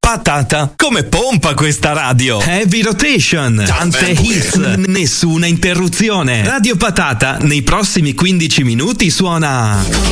Patata. Come pompa questa radio. Heavy rotation. Tante hits. Nessuna interruzione. Radio Patata nei prossimi 15 minuti suona